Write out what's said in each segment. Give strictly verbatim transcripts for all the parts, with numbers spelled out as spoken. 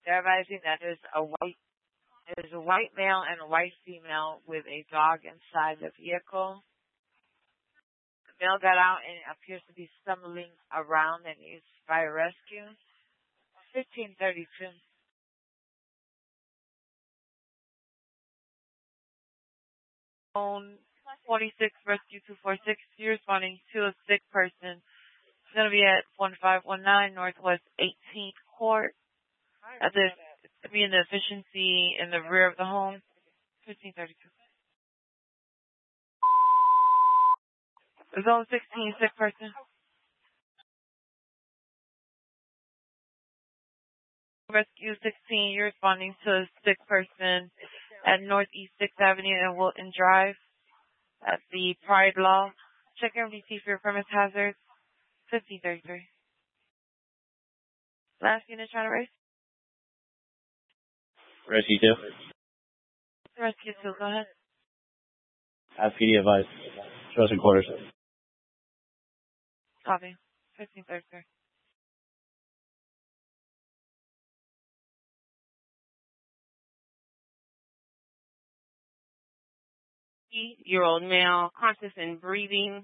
They're advising that there's a white there's a white male and a white female with a dog inside the vehicle. The male got out and appears to be stumbling around and is fire rescue. fifteen thirty-two. Phone twenty-six Rescue two four six. You're responding to a sick person. It's going to be at one five one nine Northwest eighteenth Court. At the, it's going to be in the efficiency in the rear of the home. fifteen thirty-two. Zone sixteen, sick person. Rescue sixteen, you're responding to a sick person at Northeast sixth Avenue and Wilton Drive at the Pride Law. Check M D T for your premise hazards. fifteen thirty-three. Last unit trying to race? Rescue two. Rescue two, go ahead. Have P D advice. Trusted quarters. Copy. fifteen thirty-three. Year old male, conscious and breathing.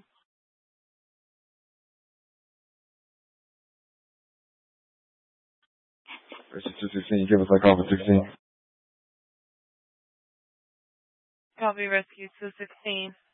Rescue two sixteen, give us like off at sixteen. Copy, Rescue two sixteen.